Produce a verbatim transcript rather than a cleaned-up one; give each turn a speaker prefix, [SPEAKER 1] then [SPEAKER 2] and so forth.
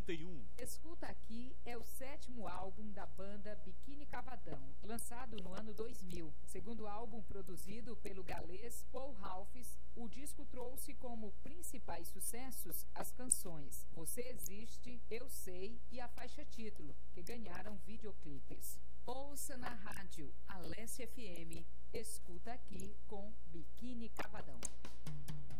[SPEAKER 1] noventa e um.
[SPEAKER 2] Escuta Aqui é o sétimo álbum da banda Biquíni Cavadão, lançado no ano dois mil. Segundo álbum produzido pelo galês Paul Ralphs, o disco trouxe como principais sucessos as canções Você Existe, Eu Sei e a faixa título, que ganharam videoclipes. Ouça na rádio Aleste F M, Escuta Aqui com Biquíni Cavadão.